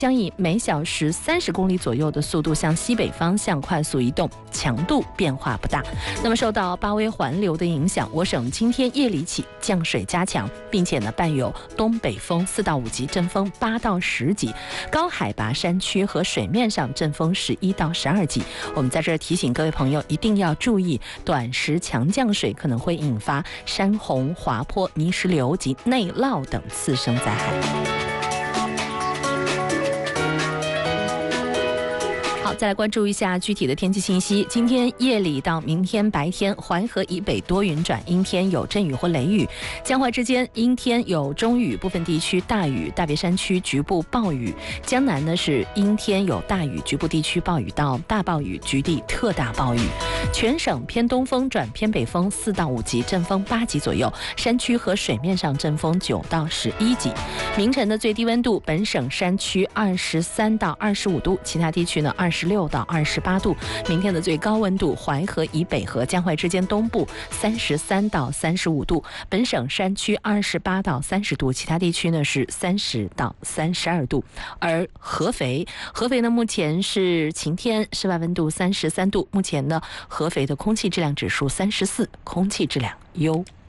将以每小时30公里左右的速度向西北方向快速移动，强度变化不大。那么受到巴威环流的影响，我省今天夜里起降水加强，并且呢伴有东北风4到5级，阵风8到10级，高海拔山区和水面上阵风11到12级。我们在这儿提醒各位朋友，一定要注意短时强降水可能会引发山洪、滑坡、泥石流及内涝等次生灾害。再来关注一下具体的天气信息。今天夜里到明天白天，淮河以北多云转阴天，有阵雨或雷雨；江淮之间阴天有中雨，部分地区大雨，大别山区局部暴雨；江南呢是阴天有大雨，局部地区暴雨到大暴雨，局地特大暴雨。全省偏东风转偏北风4到5级，阵风8级左右，山区和水面上阵风9到11级。明晨的最低温度，本省山区23到25度，其他地区呢26到28度。明天的最高温度，淮河以北和江淮之间东部33到35度，本省山区28到30度，其他地区呢是30到32度。而合肥呢目前是晴天，室外温度33度，目前呢合肥的空气质量指数34，空气质量优。